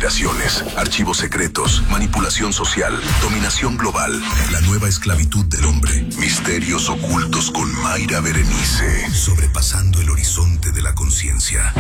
conspiraciones, archivos secretos, manipulación social, dominación global, la nueva esclavitud del hombre, misterios ocultos con Mayra Berenice, sobrepasando el horizonte de la conciencia.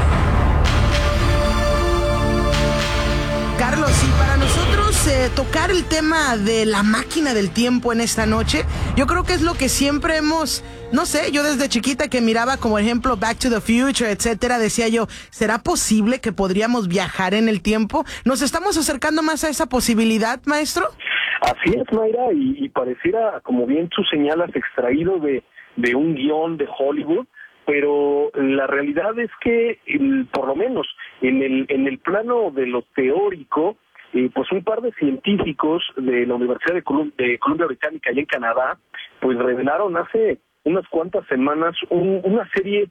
Carlos, y para nosotros tocar el tema de la máquina del tiempo en esta noche, yo creo que es lo que siempre hemos, no sé, yo desde chiquita que miraba como ejemplo Back to the Future, etcétera, decía yo, ¿será posible que podríamos viajar en el tiempo? ¿Nos estamos acercando más a esa posibilidad, maestro? Así es, Mayra, y pareciera, como bien tú señalas, extraído de un guión de Hollywood, pero la realidad es que, por lo menos en el plano de lo teórico, pues un par de científicos de la Universidad de Columbia Británica, allá en Canadá, pues revelaron hace unas cuantas semanas una serie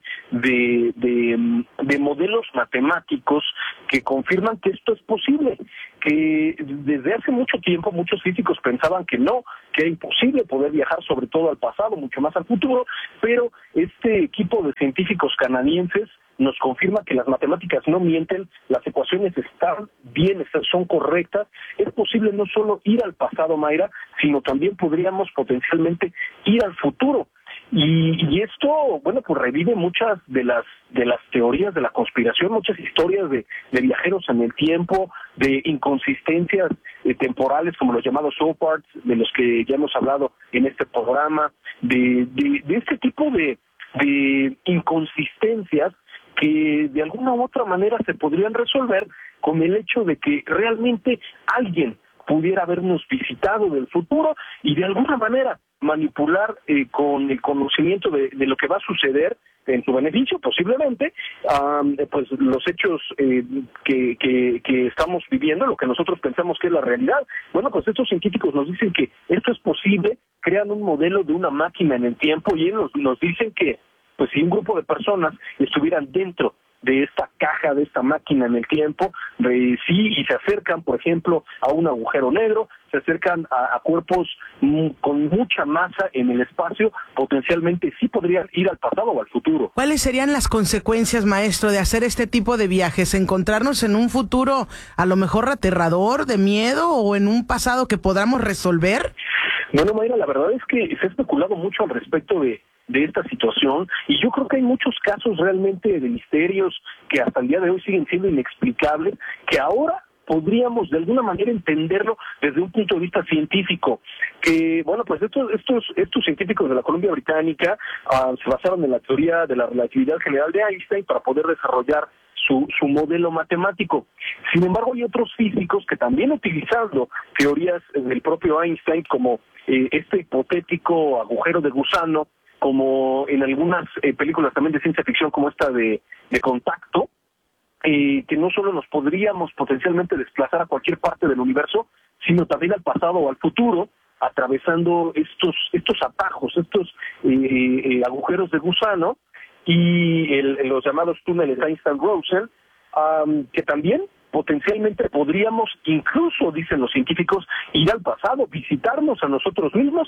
de modelos matemáticos que confirman que esto es posible, que desde hace mucho tiempo muchos físicos pensaban que no, que era imposible poder viajar sobre todo al pasado, mucho más al futuro, pero este equipo de científicos canadienses nos confirma que las matemáticas no mienten, las ecuaciones están bien, son correctas, es posible no solo ir al pasado, Mayra, sino también podríamos potencialmente ir al futuro. Y esto, bueno, pues revive muchas de las teorías de la conspiración, muchas historias de viajeros en el tiempo, de inconsistencias temporales como los llamados soap parts, de los que ya hemos hablado en este programa, de este tipo de inconsistencias que de alguna u otra manera se podrían resolver con el hecho de que realmente alguien pudiera habernos visitado del futuro y de alguna manera manipular con el conocimiento de lo que va a suceder en su beneficio, posiblemente, pues los hechos que estamos viviendo, lo que nosotros pensamos que es la realidad. Bueno, pues estos científicos nos dicen que esto es posible, crean un modelo de una máquina en el tiempo y ellos nos dicen que, pues si un grupo de personas estuvieran dentro de esta caja, de esta máquina en el tiempo, y se acercan, por ejemplo, a un agujero negro, se acercan a cuerpos con mucha masa en el espacio, potencialmente sí podrían ir al pasado o al futuro. ¿Cuáles serían las consecuencias, maestro, de hacer este tipo de viajes? ¿Encontrarnos en un futuro a lo mejor aterrador, de miedo, o en un pasado que podamos resolver? Bueno, Mayra, la verdad es que se ha especulado mucho al respecto de esta situación, y yo creo que hay muchos casos realmente de misterios que hasta el día de hoy siguen siendo inexplicables, que ahora podríamos de alguna manera entenderlo desde un punto de vista científico, que bueno, pues estos científicos de la Columbia Británica se basaron en la teoría de la relatividad general de Einstein para poder desarrollar su modelo matemático. Sin embargo, hay otros físicos que también, utilizando teorías del propio Einstein, como este hipotético agujero de gusano, como en algunas películas también de ciencia ficción como esta de Contacto, que no solo nos podríamos potencialmente desplazar a cualquier parte del universo, sino también al pasado o al futuro, atravesando estos atajos, estos agujeros de gusano y los llamados túneles Einstein-Rosen, que también potencialmente podríamos, incluso, dicen los científicos, ir al pasado, visitarnos a nosotros mismos,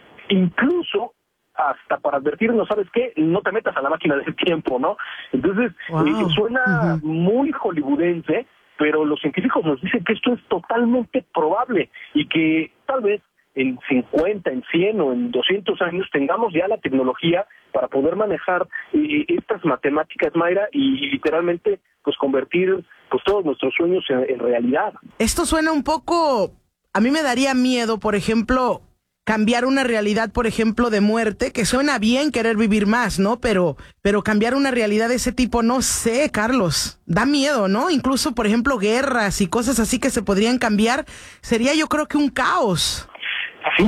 incluso hasta para advertirnos, ¿sabes qué? No te metas a la máquina del tiempo, ¿no? Entonces, suena muy hollywoodense, pero los científicos nos dicen que esto es totalmente probable y que tal vez en 50, en 100 o en 200 años tengamos ya la tecnología para poder manejar estas matemáticas, Mayra, y literalmente pues convertir pues todos nuestros sueños en realidad. Esto suena un poco, a mí me daría miedo, por ejemplo, cambiar una realidad, por ejemplo, de muerte, que suena bien querer vivir más, ¿no? Pero cambiar una realidad de ese tipo, no sé, Carlos, da miedo, ¿no? Incluso, por ejemplo, guerras y cosas así que se podrían cambiar, sería yo creo que un caos. Sí,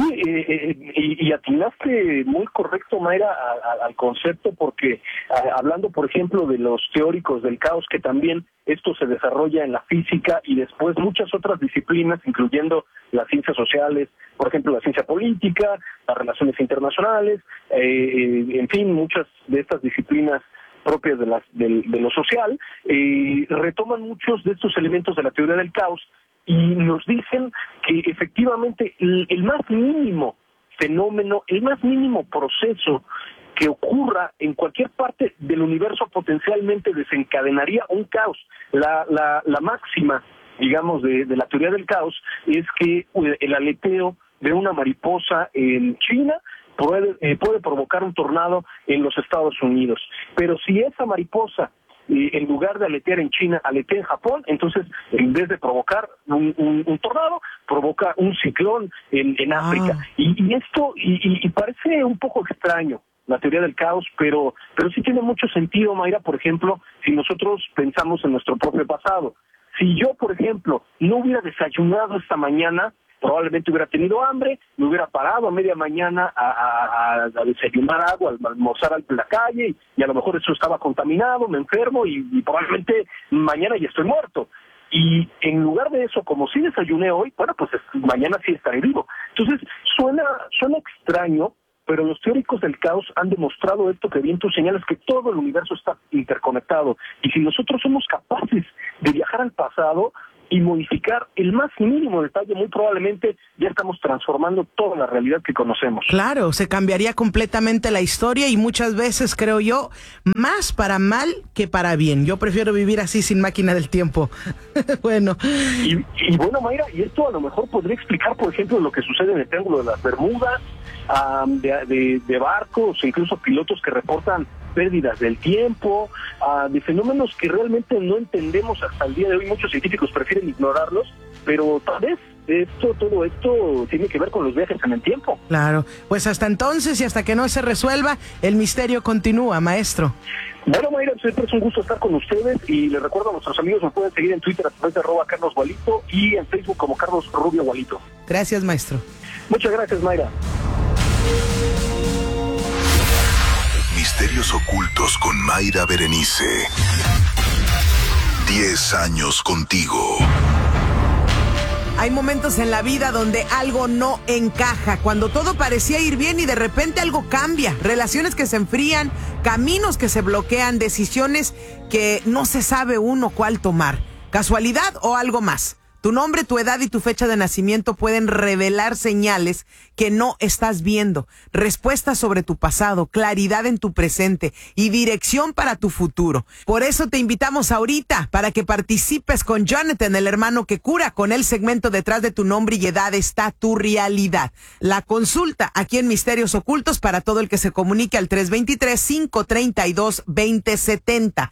y atinaste muy correcto, Mayra, al concepto, porque hablando, por ejemplo, de los teóricos del caos, que también esto se desarrolla en la física y después muchas otras disciplinas, incluyendo las ciencias sociales, por ejemplo, la ciencia política, las relaciones internacionales, en fin, muchas de estas disciplinas propias de lo social, retoman muchos de estos elementos de la teoría del caos y nos dicen que efectivamente el más mínimo fenómeno, el más mínimo proceso que ocurra en cualquier parte del universo potencialmente desencadenaría un caos. La máxima digamos, de la teoría del caos, es que el aleteo de una mariposa en China puede provocar un tornado en los Estados Unidos. Pero si esa mariposa, en lugar de aletear en China, aletea en Japón, entonces en vez de provocar un tornado, provoca un ciclón en África. Y esto parece un poco extraño, la teoría del caos, pero sí tiene mucho sentido, Mayra. Por ejemplo, si nosotros pensamos en nuestro propio pasado. Si yo, por ejemplo, no hubiera desayunado esta mañana, probablemente hubiera tenido hambre, me hubiera parado a media mañana a desayunar agua, a almorzar en la calle, y a lo mejor eso estaba contaminado, me enfermo, y probablemente mañana ya estoy muerto. Y en lugar de eso, como sí desayuné hoy, bueno, pues mañana sí estaré vivo. Entonces, suena extraño, pero los teóricos del caos han demostrado esto que bien tú señalas, que todo el universo está interconectado. Y si nosotros somos capaces de viajar al pasado y modificar el más mínimo detalle, muy probablemente ya estamos transformando toda la realidad que conocemos. Claro, se cambiaría completamente la historia y muchas veces, creo yo, más para mal que para bien. Yo prefiero vivir así, sin máquina del tiempo. Bueno. Y bueno, Mayra, y esto a lo mejor podría explicar, por ejemplo, lo que sucede en el Triángulo de las Bermudas, de barcos, incluso pilotos que reportan pérdidas del tiempo, de fenómenos que realmente no entendemos hasta el día de hoy. Muchos científicos prefieren ignorarlos, pero tal vez todo esto tiene que ver con los viajes en el tiempo. Claro, pues hasta entonces y hasta que no se resuelva, el misterio continúa, maestro. Bueno, Mayra, siempre es un gusto estar con ustedes, y les recuerdo a nuestros amigos, me pueden seguir en Twitter a través de @CarlosGualito y en Facebook como Carlos Rubio Gualito. Gracias, maestro. Muchas gracias, Mayra. Misterios ocultos con Mayra Berenice. 10 años contigo. Hay momentos en la vida donde algo no encaja, cuando todo parecía ir bien y de repente algo cambia, relaciones que se enfrían, caminos que se bloquean, decisiones que no se sabe uno cuál tomar. ¿Casualidad o algo más? Tu nombre, tu edad y tu fecha de nacimiento pueden revelar señales que no estás viendo, respuestas sobre tu pasado, claridad en tu presente y dirección para tu futuro. Por eso te invitamos ahorita para que participes con Jonathan, el hermano que cura. Con el segmento Detrás de tu nombre y edad está tu realidad. La consulta aquí en Misterios Ocultos para todo el que se comunique al 323-532-2070.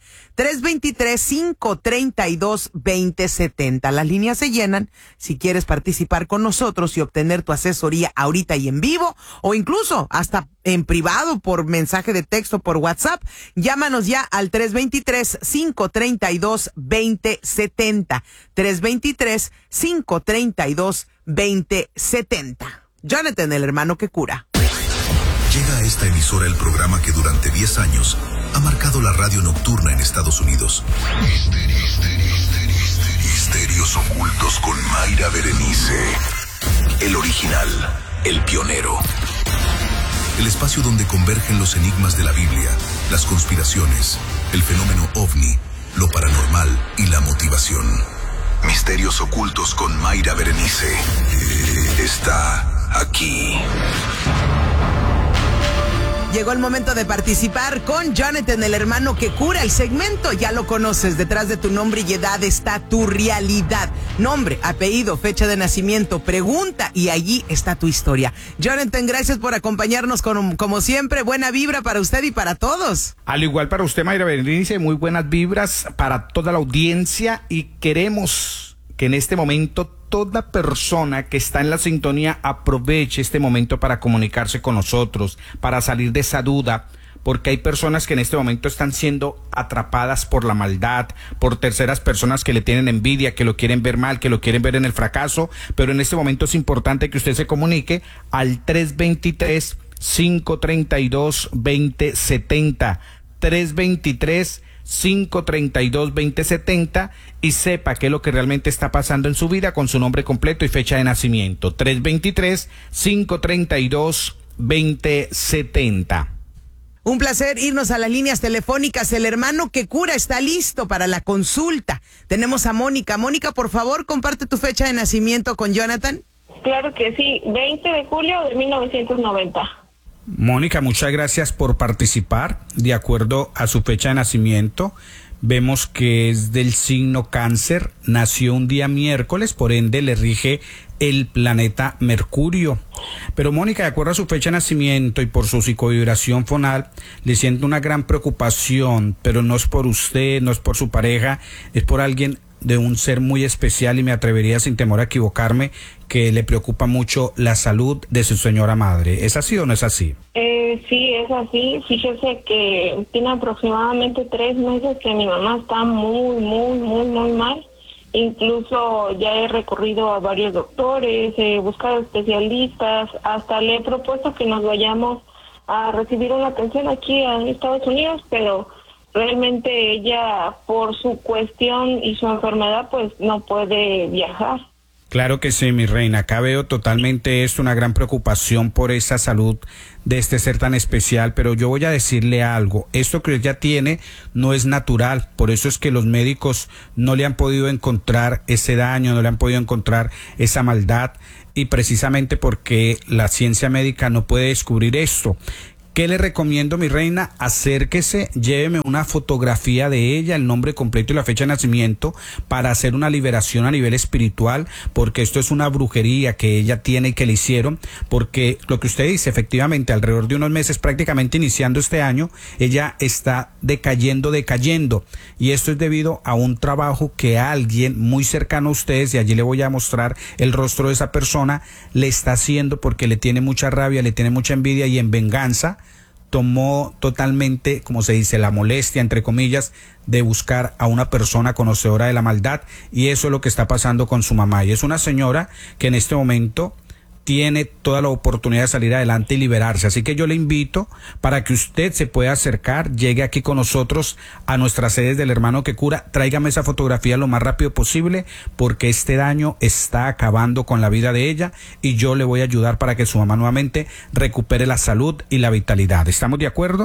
323-532-2070. Las líneas se llenan. Si quieres participar con nosotros y obtener tu asesoría ahorita y en vivo, o incluso hasta en privado por mensaje de texto por WhatsApp, llámanos ya al 323-532-2070. 323-532-2070. Jonathan, el hermano que cura. Llega a esta emisora el programa que durante 10 años ha marcado la radio nocturna en Estados Unidos. Misterios ocultos con Mayra Berenice. El original, el pionero. El espacio donde convergen los enigmas de la Biblia, las conspiraciones, el fenómeno ovni, lo paranormal y la motivación. Misterios ocultos con Mayra Berenice. Está aquí. Llegó el momento de participar con Jonathan, el hermano que cura. El segmento ya lo conoces. Detrás de tu nombre y edad está tu realidad. Nombre, apellido, fecha de nacimiento, pregunta, y allí está tu historia. Jonathan, gracias por acompañarnos como siempre. Buena vibra para usted y para todos. Al igual para usted, Mayra Berenice, muy buenas vibras para toda la audiencia, y queremos que en este momento toda persona que está en la sintonía aproveche este momento para comunicarse con nosotros, para salir de esa duda, porque hay personas que en este momento están siendo atrapadas por la maldad, por terceras personas que le tienen envidia, que lo quieren ver mal, que lo quieren ver en el fracaso. Pero en este momento es importante que usted se comunique al 323-532-2070, 323-532-2070, y sepa qué es lo que realmente está pasando en su vida con su nombre completo y fecha de nacimiento. 323-532-2070. Un placer irnos a las líneas telefónicas. El hermano que cura está listo para la consulta. Tenemos a Mónica. Mónica, por favor, comparte tu fecha de nacimiento con Jonathan. Claro que sí, 20 de julio de 1990. Mónica, muchas gracias por participar. De acuerdo a su fecha de nacimiento, Vemos que es del signo Cáncer, nació un día miércoles, por ende le rige el planeta Mercurio. Pero Mónica, de acuerdo a su fecha de nacimiento y por su psicovibración fonal, le siento una gran preocupación, pero no es por usted, no es por su pareja, es por alguien de un ser muy especial, y me atrevería sin temor a equivocarme que le preocupa mucho la salud de su señora madre. ¿Es así o no es así? Sí, es así. Fíjese que tiene aproximadamente 3 meses que mi mamá está muy mal. Incluso ya he recurrido a varios doctores, he buscado especialistas, hasta le he propuesto que nos vayamos a recibir una atención aquí en Estados Unidos, pero realmente ella, por su cuestión y su enfermedad, pues no puede viajar. Claro que sí, mi reina. Acá veo totalmente esto, una gran preocupación por esa salud de este ser tan especial, pero yo voy a decirle algo. Esto que ella tiene no es natural, por eso es que los médicos no le han podido encontrar ese daño, no le han podido encontrar esa maldad, y precisamente porque la ciencia médica no puede descubrir esto. ¿Qué le recomiendo, mi reina? Acérquese, lléveme una fotografía de ella, el nombre completo y la fecha de nacimiento, para hacer una liberación a nivel espiritual, porque esto es una brujería que ella tiene y que le hicieron, porque lo que usted dice, efectivamente, alrededor de unos meses, prácticamente iniciando este año, ella está decayendo, y esto es debido a un trabajo que alguien muy cercano a ustedes, y allí le voy a mostrar el rostro de esa persona, le está haciendo porque le tiene mucha rabia, le tiene mucha envidia, y en venganza tomó totalmente, como se dice, la molestia, entre comillas, de buscar a una persona conocedora de la maldad, y eso es lo que está pasando con su mamá. Y es una señora que en este momento tiene toda la oportunidad de salir adelante y liberarse. Así que yo le invito para que usted se pueda acercar, llegue aquí con nosotros a nuestras sedes del Hermano que Cura, tráigame esa fotografía lo más rápido posible, porque este daño está acabando con la vida de ella, y yo le voy a ayudar para que su mamá nuevamente recupere la salud y la vitalidad. ¿Estamos de acuerdo?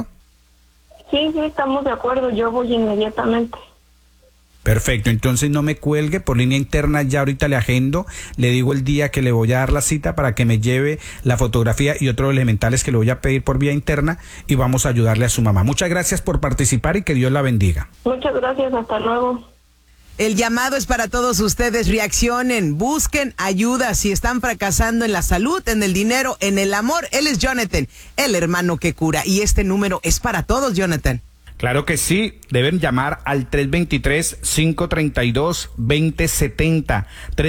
Sí, estamos de acuerdo. Yo voy inmediatamente. Perfecto, entonces no me cuelgue, por línea interna ya ahorita le agendo, le digo el día que le voy a dar la cita para que me lleve la fotografía y otros elementales que le voy a pedir por vía interna, y vamos a ayudarle a su mamá. Muchas gracias por participar y que Dios la bendiga. Muchas gracias, hasta luego. El llamado es para todos ustedes, reaccionen, busquen ayuda si están fracasando en la salud, en el dinero, en el amor. Él es Jonathan, el hermano que cura, y este número es para todos, Jonathan. Claro que sí, deben llamar al 323-532-2070,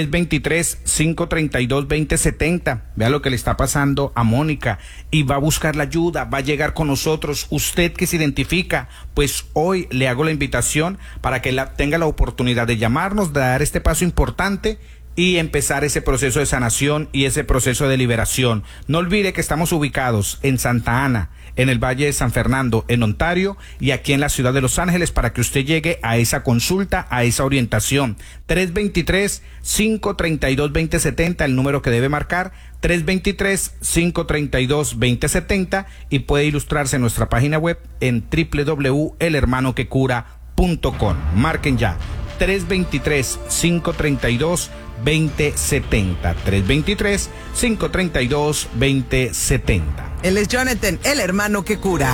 323-532-2070. Vea lo que le está pasando a Mónica, y va a buscar la ayuda, va a llegar con nosotros. Usted que se identifica, pues hoy le hago la invitación para que tenga la oportunidad de llamarnos, de dar este paso importante y empezar ese proceso de sanación y ese proceso de liberación. No olvide que estamos ubicados en Santa Ana, en el Valle de San Fernando, en Ontario, y aquí en la ciudad de Los Ángeles, para que usted llegue a esa consulta, a esa orientación. 323-532-2070, el número que debe marcar, 323-532-2070, y puede ilustrarse en nuestra página web en www.elhermanoquecura.com. Marquen ya, 323-532-2070, 323-532-2070. Él es Jonathan, el hermano que cura.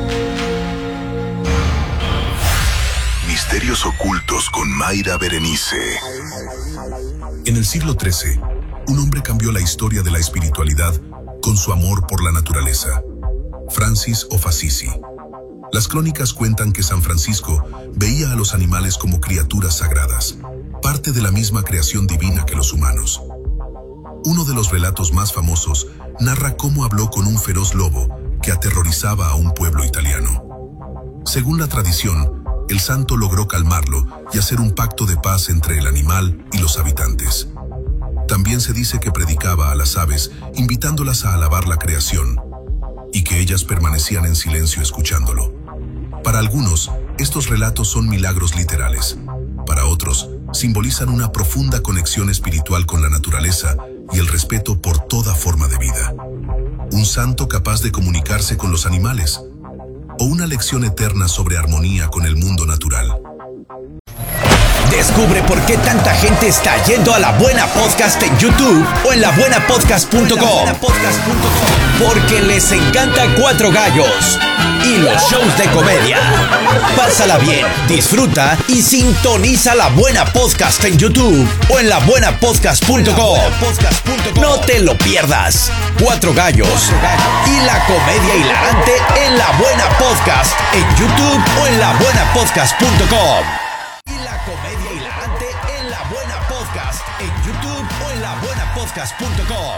Misterios ocultos con Mayra Berenice. En el siglo XIII, un hombre cambió la historia de la espiritualidad con su amor por la naturaleza. Francis of Assisi. Las crónicas cuentan que San Francisco veía a los animales como criaturas sagradas, parte de la misma creación divina que los humanos. Uno de los relatos más famosos narra cómo habló con un feroz lobo que aterrorizaba a un pueblo italiano. Según la tradición, el santo logró calmarlo y hacer un pacto de paz entre el animal y los habitantes. También se dice que predicaba a las aves, invitándolas a alabar la creación, y que ellas permanecían en silencio escuchándolo. Para algunos, estos relatos son milagros literales. Para otros, simbolizan una profunda conexión espiritual con la naturaleza y el respeto por toda forma de vida. Un santo capaz de comunicarse con los animales, o una lección eterna sobre armonía con el mundo natural. Descubre por qué tanta gente está yendo a La Buena Podcast en YouTube o en labuenapodcast.com. Porque les encanta Cuatro Gallos y los shows de comedia. Pásala bien, disfruta y sintoniza La Buena Podcast en YouTube o en labuenapodcast.com. No te lo pierdas. Cuatro Gallos y la comedia hilarante en La Buena Podcast en YouTube o en labuenapodcast.com. Y la comedia hilarante en La Buena Podcast en YouTube o en labuenapodcast.com.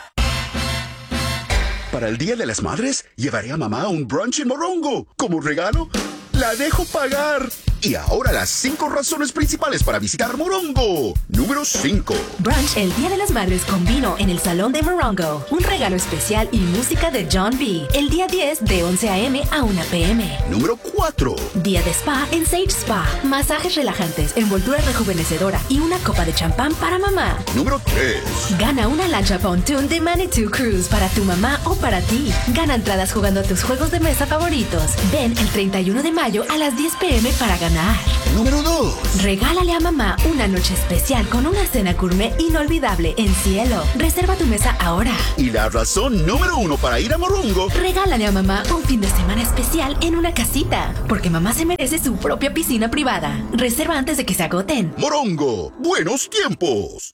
Para el Día de las Madres, llevaré a mamá a un brunch en Morongo. Como regalo, la dejo pagar. Y ahora las 5 razones principales para visitar Morongo. Número 5. Brunch el Día de las Madres con vino en el Salón de Morongo. Un regalo especial y música de John B. El día 10 de 11 a.m. a 1 p.m. Número 4. Día de spa en Sage Spa. Masajes relajantes, envoltura rejuvenecedora y una copa de champán para mamá. Número 3. Gana una lancha pontoon de Manitou Cruise para tu mamá o para ti. Gana entradas jugando a tus juegos de mesa favoritos. Ven el 31 de mayo a las 10 p.m. para ganar. Número 2. Regálale a mamá una noche especial con una cena gourmet inolvidable en Cielo. Reserva tu mesa ahora. Y la razón número 1 para ir a Morongo. Regálale a mamá un fin de semana especial en una casita, porque mamá se merece su propia piscina privada. Reserva antes de que se agoten. Morongo, buenos tiempos.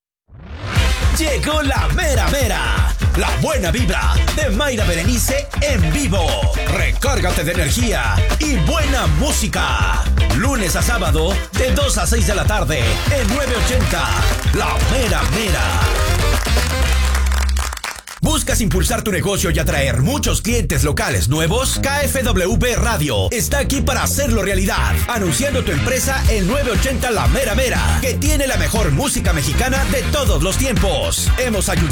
Llegó la mera mera, la buena vibra de Mayra Berenice en vivo. Recárgate de energía y buena música. Lunes a sábado de 2 a 6 de la tarde en 980, la mera mera. ¿Buscas impulsar tu negocio y atraer muchos clientes locales nuevos? KFWB Radio está aquí para hacerlo realidad. Anunciando tu empresa en 980 La Mera Mera, que tiene la mejor música mexicana de todos los tiempos. Hemos ayudado